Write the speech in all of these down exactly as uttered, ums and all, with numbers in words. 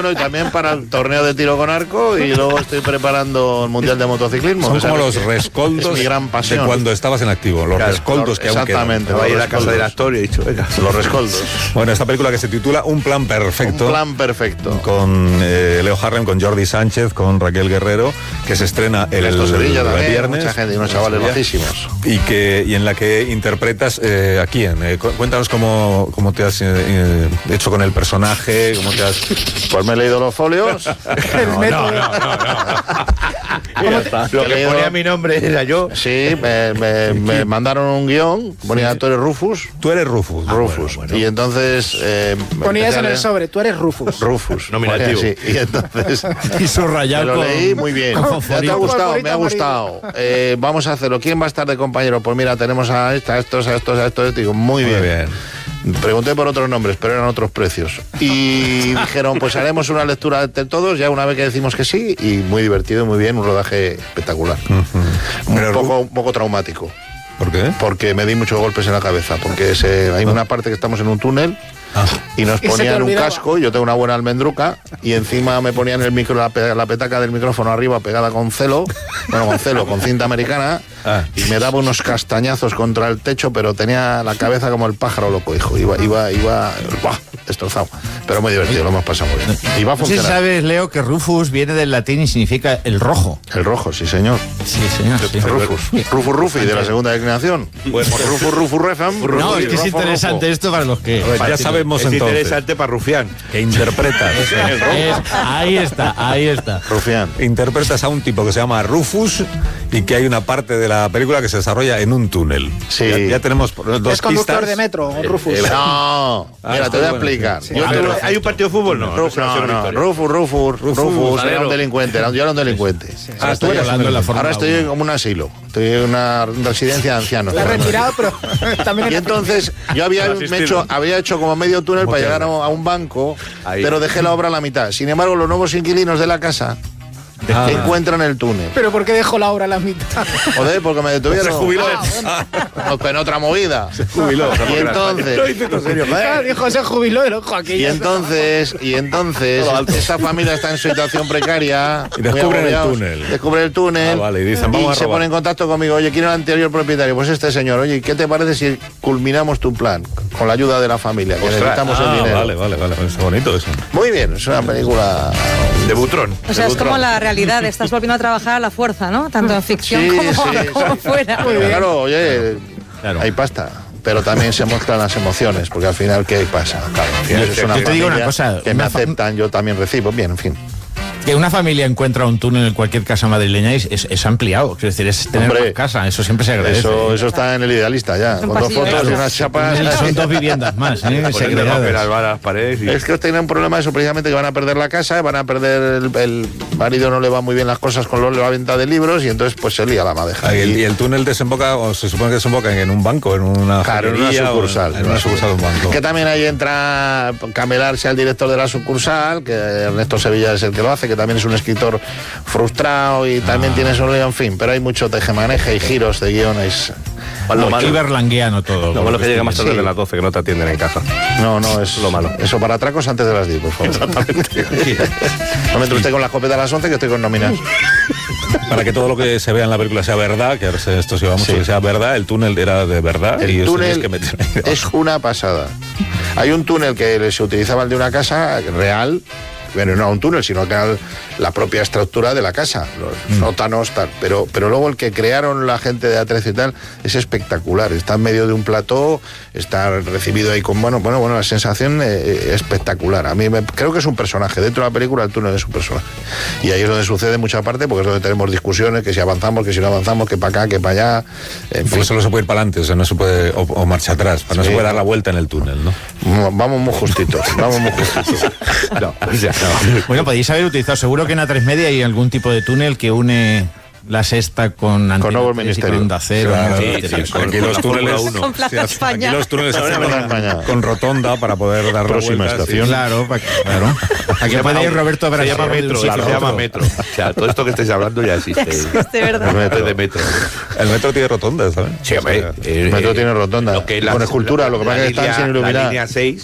bueno, y también para el torneo de tiro con arco, y luego estoy preparando el Mundial de Motociclismo. Son como los rescoldos es mi gran pasión. de cuando estabas en activo, los claro, rescoldos los, que aún quedan. exactamente, va a ir a la casa del actor y he dicho, venga, los rescoldos. Bueno, esta película que se titula Un plan perfecto. Un plan perfecto. Con eh, Leo Harlem, con Jordi Sánchez, con Raquel Guerrero, que se estrena el, el Sevilla el también, viernes. Mucha gente y unos chavales bajísimos. Y, que, y en la que interpretas eh, a quién. Eh, cuéntanos cómo, cómo te has eh, hecho con el personaje, cómo te has... Pues me he leído los folios. El método. no, no, no, no. Lo que ponía mi nombre era yo. Sí, me, me, me mandaron un guión, ponía tú eres Rufus. Tú eres Rufus. Ah, Rufus. Bueno, bueno. Y entonces... Eh, ponías en el sobre, tú eres Rufus. Rufus. Nominativo. Sí, y entonces... y subrayado. Me lo con, leí muy bien. ¿Ya te ha gustado? Me ha gustado. Eh, vamos a hacerlo. ¿Quién va a estar de compañero? Pues mira, tenemos a esta, a estos, a estos, a estos. Digo, muy, muy bien. bien. Pregunté por otros nombres, pero eran otros precios. Y dijeron, pues haremos una lectura entre todos, ya una vez que decimos que sí, y muy divertido, muy bien, un rodaje espectacular. Uh-huh. Un, poco, un poco traumático. ¿Por qué? Porque me di muchos golpes en la cabeza, porque se, hay una parte que estamos en un túnel ah. y nos ponían un casco, yo tengo una buena almendruca, y encima me ponían el micro, la, la petaca del micrófono arriba pegada con celo, bueno, con celo, con cinta americana, ah. y me daba unos castañazos contra el techo, pero tenía la cabeza como el pájaro loco, hijo, iba, iba, iba, ¡buah! Destrozado. Pero muy divertido, lo hemos pasado muy bien. Y va a funcionar. Sí, sabes, Leo, que Rufus viene del latín y significa el rojo. El rojo, sí, señor. Sí, señor. Sí. Rufus. Rufus Rufi, de la segunda declinación. Pues, Rufus Rufus Refam. No, es que es interesante Rufo. Esto para los que... Pues ya sabemos es entonces. interesante para Rufián. Que interpretas. es, ahí está, ahí está. Rufián. Interpretas a un tipo que se llama Rufus y que hay una parte de la película que se desarrolla en un túnel. Sí. Ya, ya tenemos dos Es conductor pistas. de metro, Rufus. Eh, eh, no, ah, mira, te voy a bueno, explicar. sí. Yo Ah, te lo, ¿Hay un partido de fútbol? No, Ruf, no, no, Rufus, Rufus, Rufus, Rufus era un delincuente, era, yo era un delincuente. Sí, sí. Ah, estoy hablando en la forma. Ahora estoy como un asilo, estoy en una residencia de ancianos. Está retirado, pero también... Y entonces yo había hecho, había hecho como medio túnel para llegar a, a un banco, ahí. Pero dejé la obra a la mitad. Sin embargo, los nuevos inquilinos de la casa ah. encuentran el túnel. ¿Pero por qué dejó la obra a la mitad? Joder, porque me detuvieron. Se jubiló. Ah, bueno. Pero en otra movida. Se jubiló. Y entonces... No dices en serio, claro, dijo, se jubiló el ojo aquí. Y entonces, y entonces, esta familia está en situación precaria. Y descubren el túnel. Descubren el túnel. Ah, vale, y dicen, vamos y a se robar. pone en contacto conmigo. Oye, ¿quién era el anterior propietario? Pues este señor. Oye, ¿qué te parece si culminamos tu plan? Con la ayuda de la familia, que Ostras, necesitamos ah, el dinero. Vale, vale, vale. Está bonito eso. Muy bien, es una película de Butrón. O sea, de es Butrón. como la realidad. Estás volviendo a trabajar a la fuerza, ¿no? Tanto en ficción sí, como, sí, como sí. fuera. Claro, oye, claro. Hay pasta. Pero también se muestran las emociones, porque al final, ¿qué pasa? Claro, al final yo, es una yo te digo una cosa. Que me aceptan, yo también recibo. Bien, en fin. Que una familia encuentra un túnel en cualquier casa madrileña es, es, es ampliado, es decir, es tener Hombre, una casa, eso siempre se agradece. Eso, eso está en el idealista ya, con dos fotos y unas chapas. Son dos viviendas más, ¿eh? Segregadas. Paredes y... Es que tienen un problema de eso, precisamente, que van a perder la casa, van a perder el, el marido, no le va muy bien las cosas con la venta de libros, y entonces pues se lía la madeja. Ah, y, el, y el túnel desemboca, o se supone que desemboca en un banco, en una claro, en una sucursal. En una sucursal de un banco. Que también ahí entra Camelar, sea el director de la sucursal, que Ernesto Sevilla es el que lo hace, que también es un escritor frustrado y también ah. tiene su lío, en fin, pero hay mucho tejemaneje y giros de guiones. Lo malo, Iberlanguiano todo. Lo malo es que llega más tarde sí. de las doce, que no te atienden en casa. No, no, es lo malo. Eso para atracos antes de las diez, por favor. Exactamente. No me entre usted con la escopeta a las once, que estoy con nóminas. Para que todo lo que se vea en la película sea verdad, que ahora esto se llevamos sí. que sea verdad, el túnel era de verdad. El y túnel que meter... es una pasada. Hay un túnel que se utilizaba el de una casa real. Bueno, no un túnel, sino que era la propia estructura de la casa, los mm. sótanos, tal. Pero, pero luego el que crearon la gente de A trece y tal es espectacular. Está en medio de un plató, está recibido ahí con, bueno, bueno, bueno, la sensación eh, espectacular. A mí me, creo que es un personaje. Dentro de la película el túnel es un personaje. Y ahí es donde sucede mucha parte, porque es donde tenemos discusiones, que si avanzamos, que si no avanzamos, que para acá, que para allá. En fin. Solo se puede ir para adelante, o sea, no se puede, o, o marcha atrás, para sí. no se puede dar la vuelta en el túnel, ¿no? Vamos muy justitos, vamos muy justitos. No, ya. No. Bueno, podéis haber utilizado, seguro que en A tres Media hay algún tipo de túnel que une la Sexta con Antena, con Nuevo Ministerio, con Onda Cero, claro, sí, sí, sí, con, con, aquí los túneles uno. Con Plaza sí, España. Aquí los túneles se hacen con rotonda para poder dar próxima la vuelta, estación. Sí, claro, pa, claro. Aquí puede ir Roberto Abras. Se llama metro, claro, se llama metro. O sea, todo esto que estáis hablando ya existe. Ya existe, ¿verdad? El metro de metro. El metro tiene rotonda, ¿sabes? Sí, hombre. El metro tiene rotonda. Lo que la, con escultura, lo que pasa es que están sin iluminar. La línea seis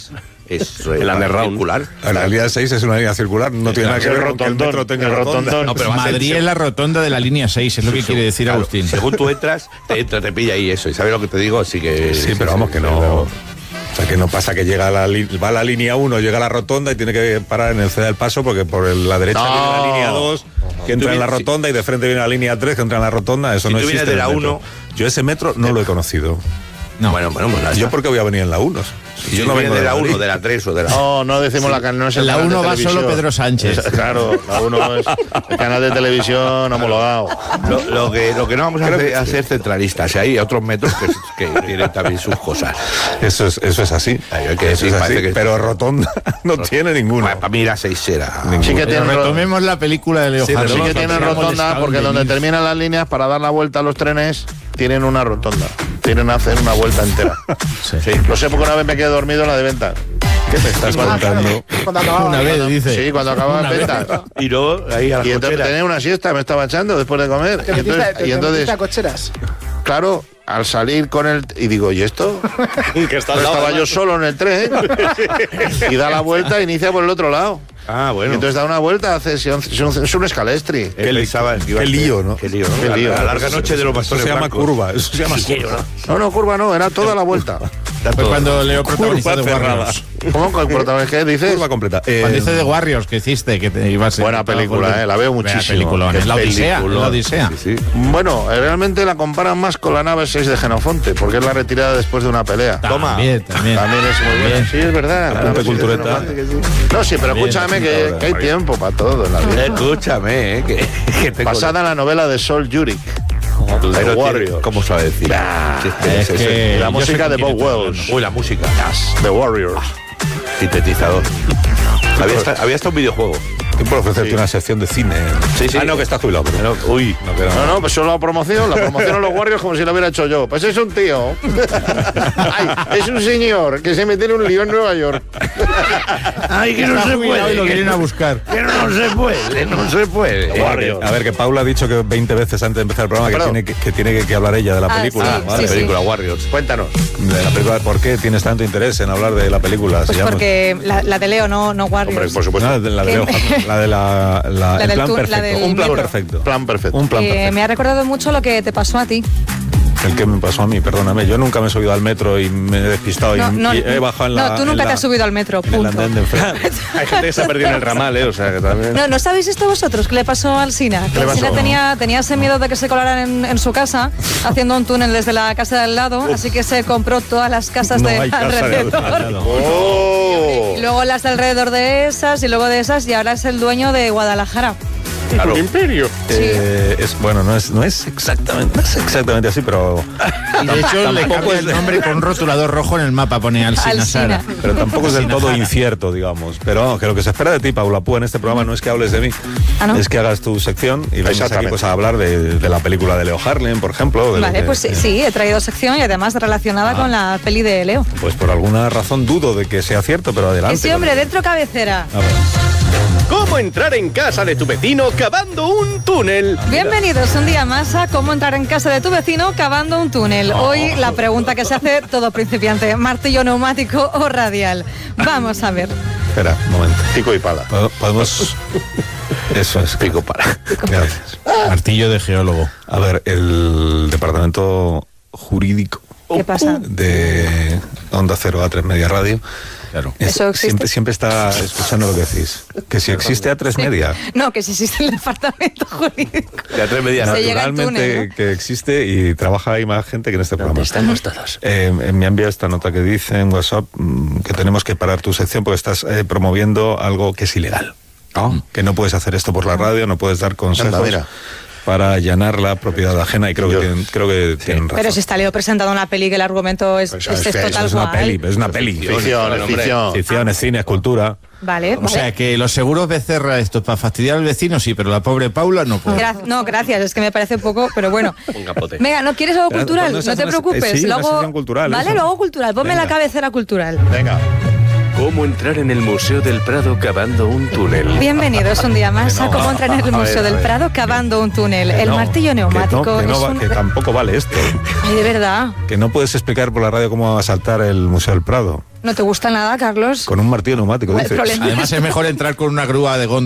es El eh, underground. circular. La línea seis es una línea circular, no tiene nada que el ver con que el rotondón, metro tenga el rotonda. rotondón. No, pero va a ser- Madrid es la rotonda de la línea seis, es lo que quiere decir Claro, Agustín. Según tú entras, te entra, te pilla ahí eso. ¿Y sabes lo que te digo? Así que. Sí, pero vamos que no. O sea, que no pasa que llega a la, li- va a la línea uno, llega a la rotonda y tiene que parar en el C del Paso porque por el- la derecha No. viene la línea dos, que entra en la vienes- rotonda, y de frente viene la línea tres, que entra en la rotonda. Eso Si no tú existe. vienes de en la el metro. uno- Yo ese metro no lo he conocido. No. Bueno, bueno, pues la ¿Yo por qué voy a venir en la uno? Si yo no vengo de la uno, de la tres o de la. No, no decimos la canal, no es el En la canal de uno va televisión. solo Pedro Sánchez. Es- Claro, la uno es el canal de televisión homologado. Lo, lo que, lo que no vamos a hacer es ser centralistas. Y hay otros metros que, que tienen también sus cosas. Eso es, eso es así. Ay, hay que Eso decir, es así, parece que- pero rotonda no tiene ninguno. Para mí la seis era. Sí que Pero tienen ro- retomemos la película de Leo Sí, pero sí Harlem. que tienen Se ha rotonda molestado porque en donde venir. terminan las líneas para dar la vuelta a los trenes tienen una rotonda. Tienen que hacer una vuelta entera. Sí. Sí, lo sé porque una vez me quedé dormido en la de venta. ¿Qué me estás Ah, claro, contando? cuando acababa. Una vez, dice. Sí, cuando acababa Una de vez. venta. Y luego ahí a la Y entonces cochera. tenía una siesta, me estaba echando después de comer. Te Y metiste, entonces, te- y te entonces metiste a cocheras. claro, al salir con el... Y digo, ¿y esto? Que está al Pero lado, estaba yo además. solo en el tren y da la vuelta e inicia por el otro lado. Ah, Y bueno. entonces da una vuelta, hace, es un, es un escalestri. Él pensaba que iba a qué ser- lío, ¿no? Qué lío, ¿no? Qué lío. La, la larga noche de los Eso bastones se llama blancos. curva. Eso se llama No, no, curva no, era toda la vuelta. Fue cuando Leo protagonizó Curva de cerrada. Warriors. ¿Cómo con el protagonista? ¿Qué dices? curva completa. Eh, Cuando dice de Warriors que hiciste, que te ibas a... Buena película, eh, la veo Buena muchísimo. peliculón, Qué es la Odisea, es peliculón. la Odisea. Sí, sí. Bueno, eh, realmente la comparan más con la nave seis de Genofonte, porque es la retirada después de una pelea. Toma. También, también. También es muy buena. Sí, es verdad. la Apunte nave seis de cultureta. Genofonte, que sí. No, sí, pero Bien, escúchame apunta que, ahora, que hay Mario. tiempo para todo en la vida. Escúchame, eh, que, que tengo- Basada en la novela de Sol Yurik. Pero The tiene- Warriors. ¿Cómo sabe decir? Sí, es sí, sí, que- Y la yo música sé de con Bob quién estoy Wells. Uy, la música. The Warriors. Sintetizador. Había hasta, había hasta un videojuego. ¿Quién puede ofrecerte Sí. una sección de cine? Sí, sí. Ah, no, que está jubilado. pero- Pero, uy. No, que no. No, no, pues solo la promoción, la promoción a los Warriors como si la hubiera hecho yo. Pues es un tío. Ay, es un señor que se mete en un lío en Nueva York. Ay, que Está jubilado y lo quieren a buscar. Que no se puede, no se puede. Eh, A ver, que Paula ha dicho que veinte veces antes de empezar el programa que Perdón. tiene que, que tiene que, que hablar ella de la Ah, película. sí, Vale, sí, sí. película Warriors. Cuéntanos. De la película. ¿Por qué tienes tanto interés en hablar de la película? Pues Se llama- porque la, la de Leo, no, no Warriors. Hombre, por supuesto. No, de la de, ¿Qué? Leo Harlem, la de la, la- La el del plan tour- la perfecto. del Un plan metro. perfecto. Plan perfecto. Un plan Eh, perfecto. me ha recordado mucho lo que te pasó a ti. El que me pasó a mí, perdóname. Yo nunca me he subido al metro y me he despistado y, No, no, y he bajado en la. no, tú en nunca la- te has subido al metro, en el punto. andén de enfrente. Hay gente que se ha perdido en el ramal, ¿eh? O sea, que también... No, ¿no sabéis esto vosotros? ¿Qué le pasó al Sina? Que le el Sina pasó? tenía, tenía ese miedo de que se colaran en, en su casa, haciendo un túnel desde la casa de al lado, así que se compró todas las casas No de hay casa de al- alrededor. al lado. ¡Oh! Y luego las de alrededor de esas, y luego de esas, y ahora es el dueño de Guadalajara. Un imperio. Eh, es, bueno, no es, no es exactamente, no es exactamente así, pero, Y de hecho le Tampoco cambia es el de- nombre con un rotulador rojo en el mapa, pone Alsina Alsina. Sara. pero tampoco es del todo Alsina Jara. incierto, digamos. Pero vamos, que lo que se espera de ti, Paula Púa, en este programa no es que hables de mí, Ah, ¿no? es que hagas tu sección y vengas aquí Exactamente. pues, a hablar de, de la película de Leo Harlem, por ejemplo. de lo Vale, que- pues sí, sí, he traído sección y además relacionada con la peli de Leo. Pues por alguna razón dudo de que sea cierto, pero adelante. Ese hombre dentro cabecera. A ver. ¿Cómo entrar en casa de tu vecino cavando un túnel? Bienvenidos un día más a Cómo entrar en casa de tu vecino cavando un túnel. Hoy la pregunta que se hace todo principiante, martillo neumático o radial. Vamos a ver. Espera, un momento. Pico y pala. ¿Pod- Podemos. Eso es. Pico para. Gracias. Martillo de geólogo. A ver, el departamento jurídico ¿Qué pasa? de Onda Cero A tres Media Radio. Claro. es- ¿Eso existe? Siempre, siempre está escuchando lo que decís. Que si existe A tres Media. No, que si existe el departamento jurídico. De a tres medias. Se llega al Naturalmente túnel, ¿no? que existe y trabaja ahí más gente que en este programa. Estamos todos. Eh, me ha enviado esta nota que dice en WhatsApp mm, que tenemos que parar tu sección porque estás eh, promoviendo algo que es ilegal. Que no puedes hacer esto por la radio, no puedes dar consejos Anda, mira. para allanar la propiedad ajena y creo Yo- que tienen, creo que tienen razón. Pero si está Leo presentado una peli que el argumento es, Pues es, es es que eso total es una guay. peli, es una peli. Ficción, es ficción. Ficción, es cine, es cultura. Vale, O vale. sea que los seguros Becerra, esto para fastidiar al vecino, sí, pero la pobre Paula no puede. Gra- no, gracias, es que me parece un poco, pero bueno. Un capote. Venga, ¿no quieres algo Pero, cultural? ¿cuándo se No hace te una- preocupes. eh, sí, lo una hago- sección cultural, Vale, eso. lo hago cultural. Ponme Venga. la cabecera cultural. Venga. ¿Cómo entrar en el Museo del Prado cavando un túnel? Bienvenidos un día más a No. Cómo entrar en el A Museo ver, a del ver. Prado cavando un túnel. El No, martillo que no, neumático que no es va- un... que tampoco vale esto. Ay, de verdad. Que no puedes explicar por la radio cómo va a saltar el Museo del Prado. No te gusta nada, Carlos. Con un martillo neumático, El dices. problema- Además es mejor entrar con una grúa de góndola